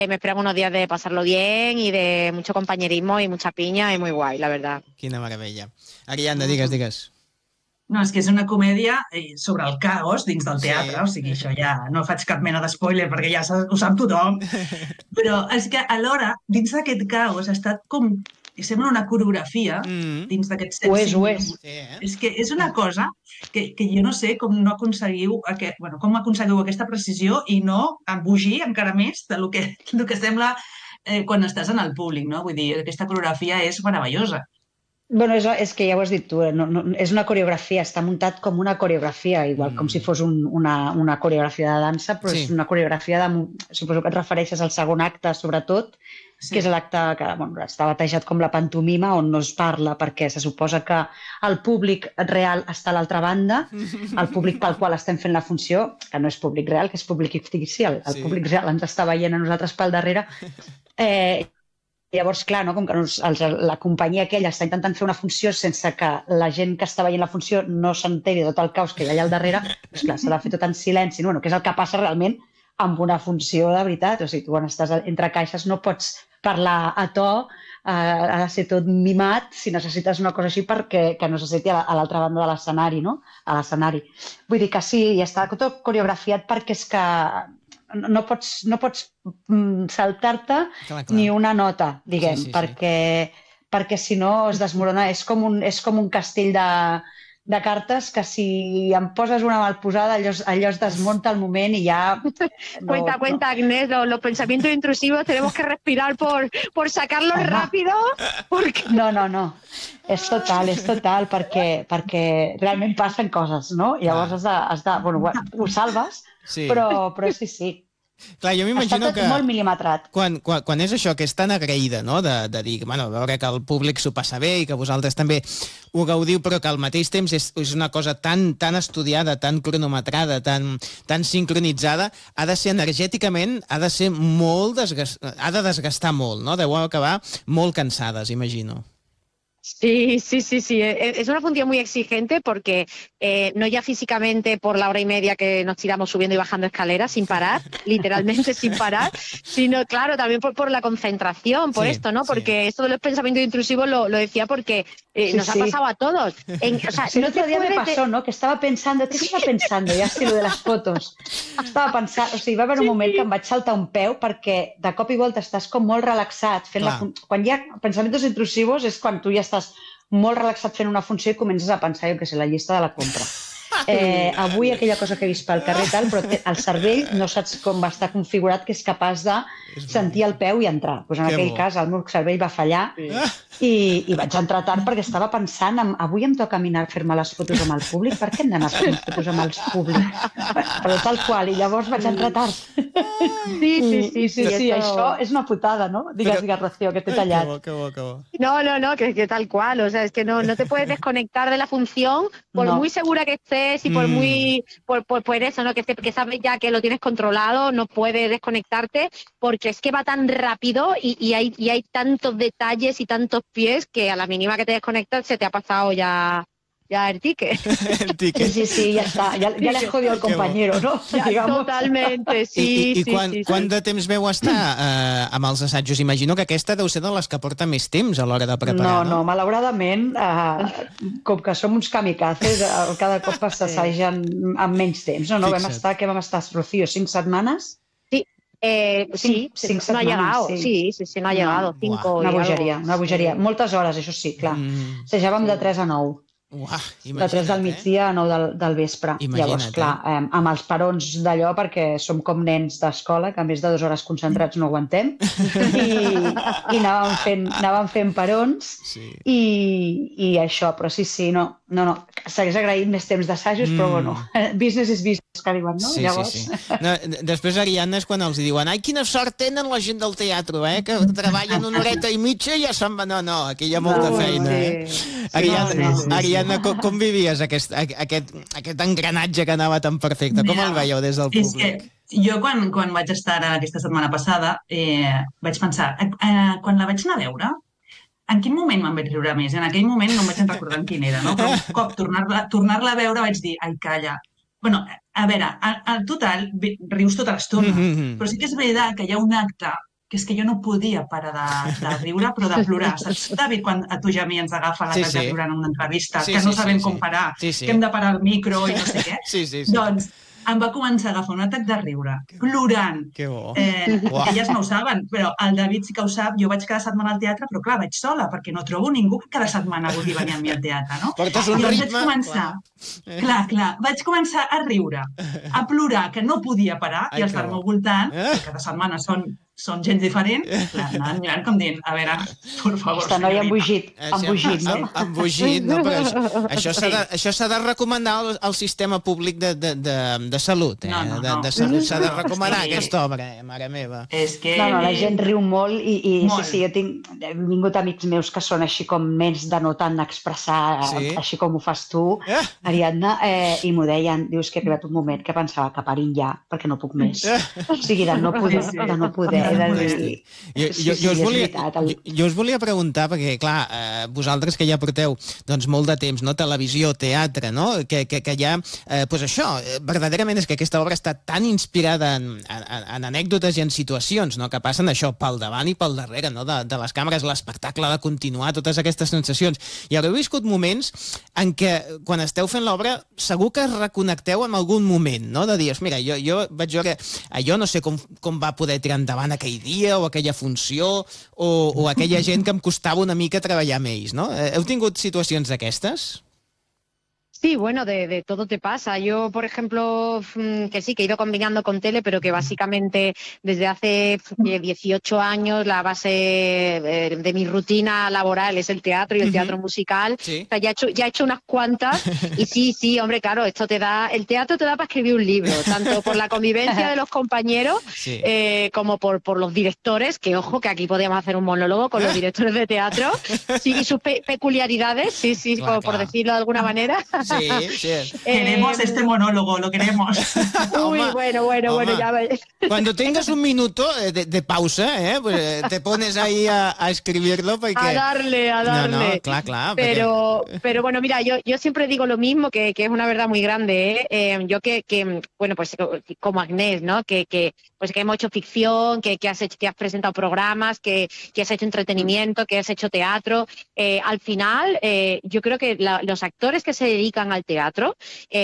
me esperan unos días de pasarlo bien y de mucho compañerismo y mucha piña y muy guay, la verdad. Quina meravella. Ariadna, digues. No, és que és una comèdia sobre el caos dins del teatre, o sigui, això ja no faig cap mena d'espoiler perquè ja ho sap tothom, però és que alhora, dins d'aquest caos, ha estat com... Sembla una coreografia dins d'aquests 105 minuts. Sí, És que és una cosa que jo no sé com no aconseguiu com aconseguiu aquesta precisió i no embogir encara més del que sembla quan estàs en el públic, no? Vull dir, aquesta coreografia és meravellosa. Bueno, és que ja ho has dit tu, és una coreografia, està muntat com una coreografia, igual com si fos una coreografia de dansa, però és una coreografia suposo que et refereixes al segon acte, sobretot, que és l'acte que està batejat com la pantomima, on no es parla perquè se suposa que el públic real està a l'altra banda, el públic pel qual estem fent la funció, que no és públic real, que és públic fictici, el públic real ens està veient a nosaltres pel darrere. Llavors, clar, no? Com que la companyia aquella està intentant fer una funció sense que la gent que està veient la funció no s'enteri de tot el caos que hi ha allà al darrere, doncs clar, s'ha de fer tot en silenci, no? Que és el que passa realment amb una funció de veritat. O sigui, tu quan estàs entre caixes no pots parlar a to, ha de ser tot mimat si necessites una cosa així perquè no se senti a l'altra banda de l'escenari, no? A l'escenari. Vull dir que sí, i està tot coreografiat perquè és que no pots saltar-te ni una nota, diguem, perquè si no es desmorona. És com un castell de cartes que si em poses una mal posada allò es desmunta al moment y ya... Cuenta, Agnès, los pensamientos intrusivos tenemos que respirar por sacarlos rápido. Porque... No. És total, perquè realment passen coses, no? Llavors ho salves, però sí. Clar, jo m'imagino que... Està molt milimetrat. Quan és això, que és tan agraïda, no?, de dir, bueno, veure que el públic s'ho passa bé i que vosaltres també ho gaudiu, però que al mateix temps és una cosa tan estudiada, tan cronometrada, tan sincronitzada, ha de ser energèticament, ha de desgastar molt, no? Deu acabar molt cansades, imagino. Sí. Es una función muy exigente porque no ya físicamente por la hora y media que nos tiramos subiendo y bajando escaleras sin parar, literalmente sin parar, sino, claro, también por la concentración, por esto, ¿no? Porque esto de los pensamientos intrusivos lo decía porque nos ha pasado a todos. El otro día me pasó, ¿no? Que estava pensando, ¿qué estava pensando? Ja sí, lo de les fotos. Estava pensant, o sigui, va haver un moment que em vaig saltar un peu perquè de cop i volta estàs com molt relaxat fent quan hi ha pensaments intrusivos és quan tu ja estàs molt relaxat fent una funció i comences a pensar, jo què sé, la llista de la compra. Avui aquella cosa que he vist pel carrer tal, però el cervell no saps com va estar configurat que és capaç de sentir el peu i entrar. Pues en aquell cas el meu cervell va fallar i vaig entrar tard perquè estava pensant avui em toca a mi anar a fer-me les fotos amb el públic, per què hem d'anar a fer les fotos amb el públic? Però tal qual, i llavors vaig entrar tard. Sí, això és una putada, ¿no? Digues, Rocío, que t'he tallat. Qué bo. No, que tal cual, o sea, es que no te puedes desconectar de la función por muy segura que estés y por eso, ¿no? Que sabes ya que lo tienes controlado, no puedes desconectarte porque es que va tan rápido y hay tantos detalles y tantos pies que a la mínima que te desconectas se te ha pasado ya el ticket. Sí, ja està. Ja le jodido al compañero, no? Totalmente, sí. I quant de temps veu estar amb els assajos? Imagino que aquesta deu ser de les que porta més temps a l'hora de preparar, no? No, malauradament, com que som uns kamikazes, cada cop s'assagen amb menys temps. No, vam estar, Rocío, 5 setmanes? Sí, no ha llegado. Sí, no ha llegado. 5 una bogeria. Moltes hores, això sí, clar. Assajàvem de 3 a 9. De 3 del migdia a 9 del vespre. Llavors, clar, amb els parons d'allò, perquè som com nens d'escola, que a més de 2 hores concentrats no aguantem, i anàvem fent parons, i això, però sí, no. S'hagués agraït més temps d'assajos, però bueno, business is business, que diuen, no? Sí. Després, Ariadna, és quan els diuen quina sort tenen la gent del teatre, que treballen una horeta i mitja i ja se'n van. No, aquí hi ha molta feina. Ariadna, com vivies aquest engranatge que anava tan perfecte? Com el veieu des del públic? Jo, quan vaig estar aquesta setmana passada, vaig pensar, quan la vaig anar a veure, en quin moment me'n vaig riure més? En aquell moment no em vaig recordar en quin era, no? Però un cop tornar-la a veure vaig dir, ai, calla. Bueno, a veure, al total rius tota l'estona, però sí que és veritat que hi ha un acte que és que jo no podia parar de riure, però de plorar. Saps, David, quan a tu i a mi ens agafa l'atac de riure en una entrevista, que no sabem com parar, que hem de parar el micro i no sé què? Doncs em va començar a agafar un atac de riure, plorant. Que bo. Elles no ho saben, però el David sí que ho sap. Jo vaig cada setmana al teatre, però clar, vaig sola, perquè no trobo ningú que cada setmana vulgui venir amb mi al teatre, no? Portes un ritme. Vaig començar, vaig començar a riure, a plorar, que no podia parar, i els del meu voltant, que cada setmana són gent diferent, anaven mirant com dient, a veure, per favor, aquesta noia embogit, no? Embogit, no? Però això s'ha de recomanar al sistema públic de salut, de salut s'ha de recomanar aquesta obra, mare meva. No, la gent riu molt i sí, jo he vingut amics meus que són així com menys de no tant expressar, així com ho fas tu, Ariadna, i m'ho deien, dius que ha arribat un moment que pensava que parin ja, perquè no puc més. O sigui, de no poder. Jo us volia preguntar, perquè clar, vosaltres que ja porteu molt de temps, televisió, teatre, que ja, doncs això, verdaderament és que aquesta obra està tan inspirada en anècdotes i en situacions que passen això pel davant i pel darrere de les càmeres, l'espectacle ha de continuar, totes aquestes sensacions. I haureu viscut moments en què, quan esteu fent l'obra, segur que reconnecteu en algun moment, de dir, mira, jo vaig veure allò, no sé com va poder tirar endavant aquell dia o aquella funció o aquella gent que em costava una mica treballar amb ells, no? Heu tingut situacions d'aquestes? Sí, bueno, de todo te pasa. Yo, por ejemplo, que sí, que he ido combinando con tele, pero que básicamente desde hace 18 años la base de mi rutina laboral es el teatro y el teatro musical. Sí. O sea, ya he hecho unas cuantas y sí, hombre, claro, el teatro te da para escribir un libro, tanto por la convivencia de los compañeros como por los directores, que ojo, que aquí podíamos hacer un monólogo con los directores de teatro, sí, y sus peculiaridades, sí, claro, por decirlo de alguna manera. Sí. Queremos este monólogo, lo queremos. Uy, bueno, ya ves. Cuando tengas un minuto de pausa, pues te pones ahí a escribirlo. Porque... A darle. No, claro. Pero bueno, mira, yo siempre digo lo mismo, que es una verdad muy grande. Yo bueno, pues como Agnès, ¿no? Que hemos hecho ficción, que has presentado programas, que has hecho entretenimiento, que has hecho teatro. Al final, yo creo que los actores que se dedican al teatro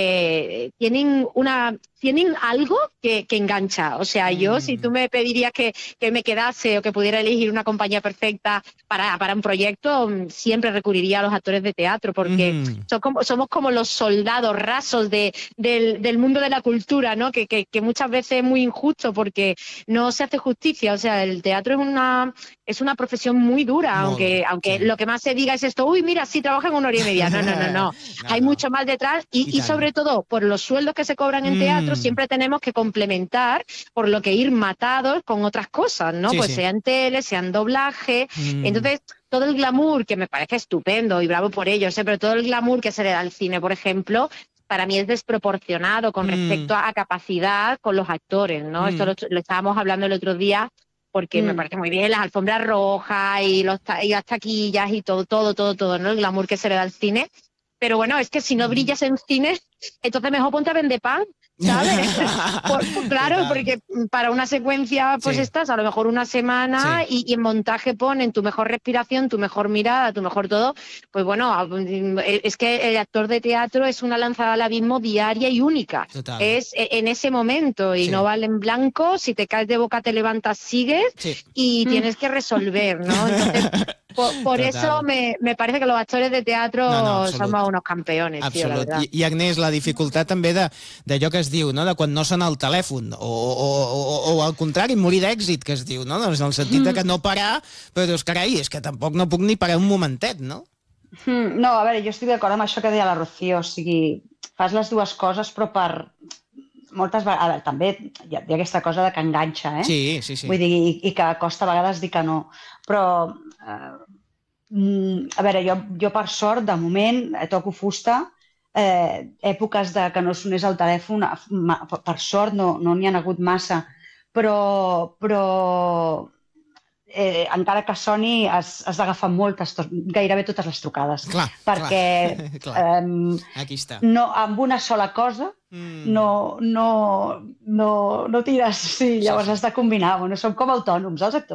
tienen algo que engancha. O sea, yo, si tú me pedirías que me quedase o que pudiera elegir una compañía perfecta para un proyecto, siempre recurriría a los actores de teatro, porque somos como los soldados rasos del mundo de la cultura, ¿no? Que muchas veces es muy injusto porque no se hace justicia. O sea, el teatro es una profesión muy dura, aunque lo que más se diga es esto, uy, mira, sí, trabajan 1 hora y media. No. Hay mucho más detrás y sobre todo, por los sueldos que se cobran en teatro, siempre tenemos que complementar, por lo que ir matados con otras cosas, ¿no? Sea en tele, sea en doblaje. Entonces, todo el glamour, que me parece estupendo y bravo por ello, pero todo el glamour que se le da al cine, por ejemplo, para mí es desproporcionado con respecto a capacidad con los actores, ¿no? Esto lo estábamos hablando el otro día, porque me parece muy bien las alfombras rojas y las taquillas y todo, ¿no? El glamour que se le da al cine. Pero bueno, es que si no brillas en cine, entonces mejor ponte a vender pan, ¿sabes? Claro, porque para una secuencia pues estás a lo mejor una semana y en montaje ponen tu mejor respiración, tu mejor mirada, tu mejor todo. Pues bueno, es que el actor de teatro es una lanzada al abismo diaria y única. Total. Es en ese momento y no vale en blanco. Si te caes de boca te levantas, sigues y tienes que resolver, ¿no? Entonces, por eso me parece que los actors de teatro somos unos campeones, tío, la verdad. I Agnès, la dificultat també d'allò que es diu, no? De quan no sona el telèfon, o al contrari, morir d'èxit, que es diu, no? Doncs en el sentit que no parar, però dius, carai, és que tampoc no puc ni parar un momentet, no? No, a veure, jo estic d'acord amb això que deia la Rocío, o sigui, fas les dues coses, però per moltes vegades, a veure, també hi ha aquesta cosa de que enganxa, Sí. Vull dir, i que costa a vegades dir que no, però a veure, jo per sort, de moment, toco fusta, èpoques de que no sonés el telèfon, per sort no n'hi ha hagut massa, però encara que soni has d'agafar gairebé totes les trucades. Clar, perquè aquí està. Amb una sola cosa no tires, sí, llavors has de combinar, som com autònoms els actors.